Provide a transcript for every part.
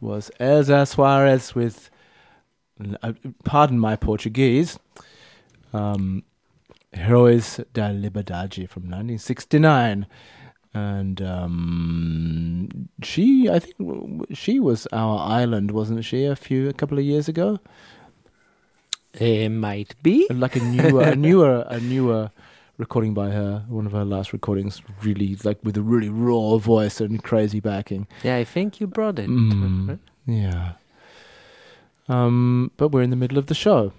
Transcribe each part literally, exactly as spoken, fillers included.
was Elza Soares with, uh, pardon my Portuguese, um, Heróis da Liberdade from nineteen sixty-nine. And um, she, I think she was our island, wasn't she, a few, a couple of years ago? It might be. Like a newer, a newer, a newer recording by her. One of her last recordings, really like with a really raw voice and crazy backing. Yeah, I think you brought it. Mm, yeah. Um, but we're in the middle of the show,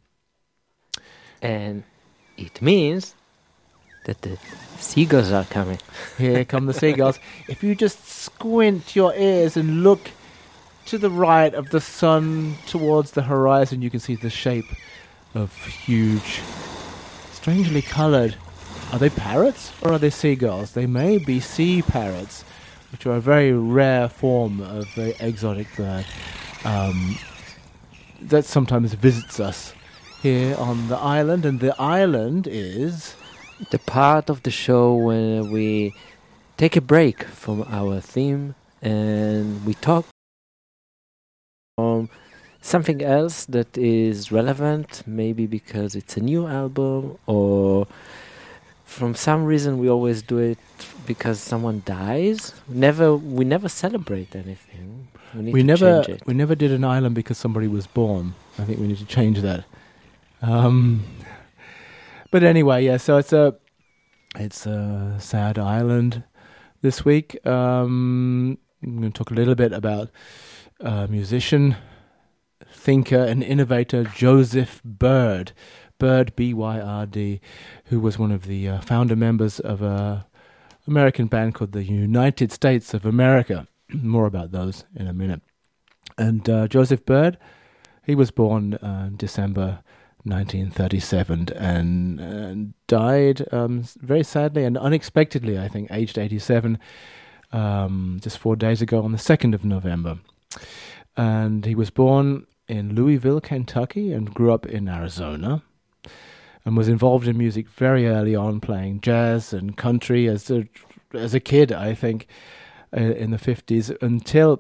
and it means that the seagulls are coming. Here come the seagulls. If you just squint your ears and look to the right of the sun towards the horizon, you can see the shape of huge, strangely coloured. Are they parrots or are they seagulls? They may be sea parrots, which are a very rare form of the exotic bird um, that sometimes visits us here on the island. And the island is the part of the show where we take a break from our theme and we talk um something else that is relevant, maybe because it's a new album, or from some reason we always do it because someone dies. Never, we never celebrate anything. We need we to never change it. we never did an island because somebody was born. I think we need to change that. Um, but anyway, yeah. So it's a it's a sad island this week. Um, I'm going to talk a little bit about uh, musician, thinker, and innovator Joseph Byrd, Byrd B Y R D, who was one of the uh, founder members of a American band called the United States of America. More about those in a minute. And uh, Joseph Byrd, he was born uh, December nineteen thirty-seven and, and died um, very sadly and unexpectedly, I think, aged eighty-seven, um, just four days ago on the second of November. And he was born in Louisville, Kentucky, and grew up in Arizona, and was involved in music very early on, playing jazz and country as a, as a kid, I think, uh, in the fifties, until